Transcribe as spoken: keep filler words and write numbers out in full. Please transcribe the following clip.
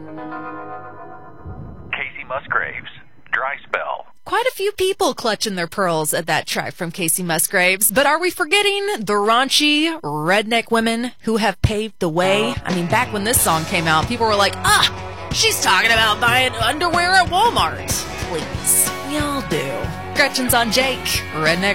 Casey Musgraves, Dry Spell. Quite a few people clutching their pearls at that track from Casey Musgraves. But are we forgetting the raunchy redneck women who have paved the way? I mean, back when this song came out, people were like, ah, she's talking about buying underwear at Walmart. Please, we all do. Gretchen's on Jake, Redneck